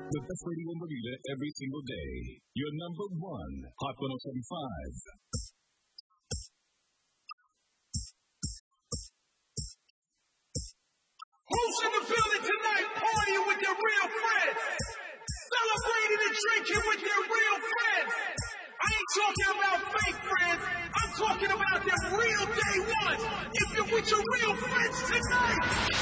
The best radio in Bermuda every single day. Your number one, Hot 107.5. Who's in the building tonight partying with their real friends? Celebrating and drinking with their real friends. I ain't talking about fake friends. I'm talking about their real day one. If you're with your real friends tonight.